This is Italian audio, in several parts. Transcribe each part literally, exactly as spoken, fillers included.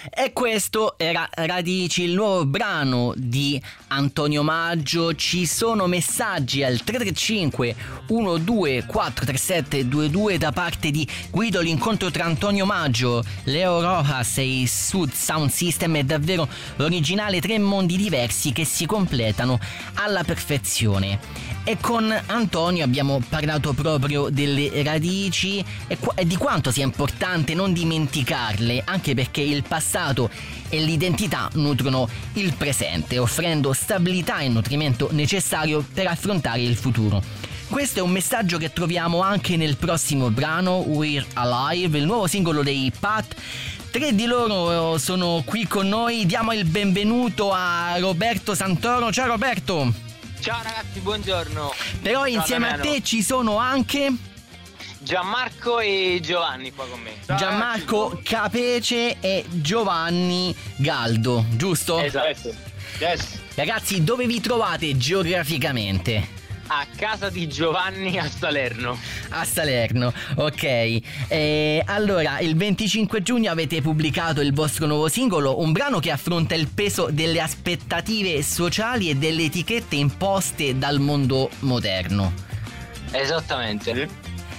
E questo era Radici, il nuovo brano di Antonio Maggio. Ci sono messaggi al tre tre cinque uno due quattro tre sette due due da parte di Guido. L'incontro tra Antonio Maggio, Leo Rojas e il Sud Sound System è davvero l'originale, tre mondi diversi che si completano alla perfezione. E con Antonio abbiamo parlato proprio delle radici e, qu- e di quanto sia importante non dimenticarle, anche perché il passato e l'identità nutrono il presente, offrendo stabilità e nutrimento necessario per affrontare il futuro. Questo è un messaggio che troviamo anche nel prossimo brano, We're Alive, il nuovo singolo dei Pat. Tre di loro sono qui con noi. Diamo il benvenuto a Roberto Santoro. Ciao Roberto. Ciao ragazzi, buongiorno. Però Ciao, insieme Damiano. a te ci sono anche Gianmarco e Giovanni qua con me. Ciao, Gianmarco ragazzi. Capece e Giovanni Galdo, giusto? Esatto. Yes. Ragazzi, dove vi trovate geograficamente? A casa di Giovanni a Salerno. A Salerno, ok. Eh, allora, il venticinque giugno avete pubblicato il vostro nuovo singolo, un brano che affronta il peso delle aspettative sociali e delle etichette imposte dal mondo moderno. Esattamente.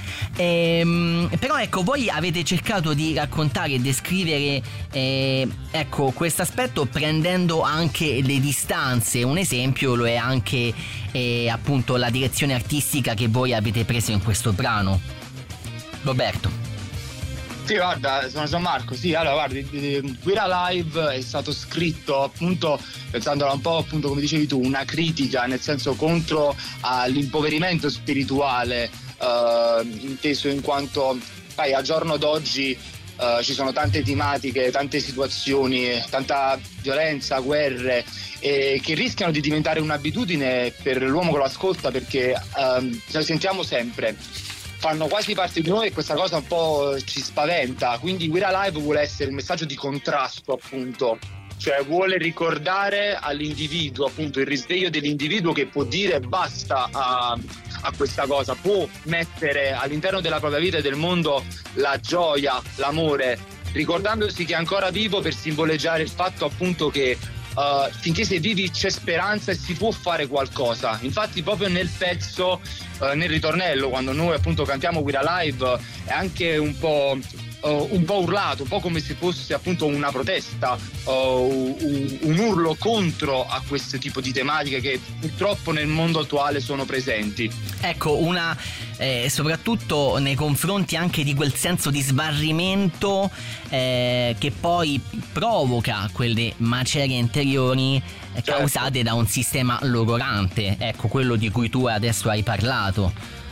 Ehm, però ecco, voi avete cercato di raccontare e descrivere eh, ecco, questo aspetto prendendo anche le distanze. Un esempio lo è anche eh, appunto la direzione artistica che voi avete preso in questo brano. Roberto. Sì, guarda, sono Gianmarco. Sì, allora, guardi, We're Alive è stato scritto appunto, pensandola un po' appunto come dicevi tu, una critica, nel senso contro all'impoverimento spirituale, eh, inteso in quanto poi al giorno d'oggi eh, ci sono tante tematiche, tante situazioni, tanta violenza, guerre, eh, che rischiano di diventare un'abitudine per l'uomo che lo ascolta, perché eh, ce le sentiamo sempre, fanno quasi parte di noi e questa cosa un po' ci spaventa. Quindi We're Alive vuole essere un messaggio di contrasto, appunto, cioè vuole ricordare all'individuo, appunto, il risveglio dell'individuo che può dire basta a, a questa cosa, può mettere all'interno della propria vita e del mondo la gioia, l'amore, ricordandosi che è ancora vivo, per simboleggiare il fatto appunto che Uh, finché sei vivi c'è speranza e si può fare qualcosa. Infatti proprio nel pezzo, uh, nel ritornello, quando noi appunto cantiamo We're Alive, è anche un po' uh, un po' urlato, un po' come se fosse appunto una protesta, uh, un, un urlo contro a questo tipo di tematiche che purtroppo nel mondo attuale sono presenti. Ecco, una eh, soprattutto nei confronti anche di quel senso di sbarrimento eh, che poi provoca quelle macerie interiori eh, Certo. causate da un sistema logorante, ecco, quello di cui tu adesso hai parlato.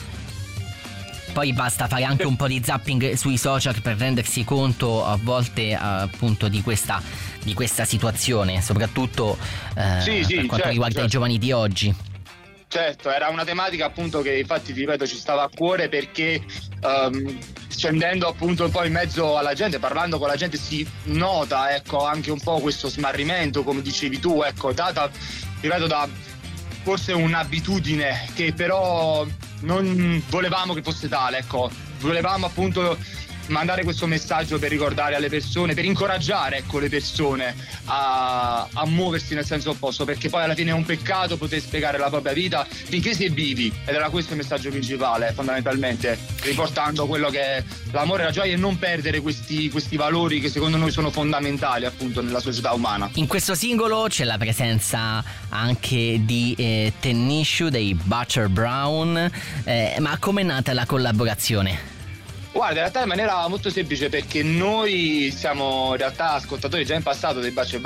Poi basta fare anche un po' di zapping sui social per rendersi conto a volte eh, appunto di questa, di questa situazione, soprattutto eh, Sì, sì, per quanto certo, riguarda certo. i giovani di oggi. Certo, era una tematica appunto che infatti, ti ripeto, ci stava a cuore, perché um, scendendo appunto un po' in mezzo alla gente, parlando con la gente, si nota, ecco, anche un po' questo smarrimento, come dicevi tu, ecco, data, ripeto, da forse un'abitudine che però non volevamo che fosse tale, ecco, volevamo appunto mandare questo messaggio per ricordare alle persone, per incoraggiare, ecco, le persone a, a muoversi nel senso opposto, perché poi alla fine è un peccato poter spiegare la propria vita finché si è vivi, ed era questo il messaggio principale, fondamentalmente, riportando quello che è l'amore e la gioia e non perdere questi, questi valori che secondo noi sono fondamentali appunto nella società umana. In questo singolo c'è la presenza anche di eh, Ten Issue dei Butcher Brown, eh, ma com'è nata la collaborazione? Guarda, in realtà in maniera molto semplice, perché noi siamo in realtà ascoltatori già in passato dei Butcher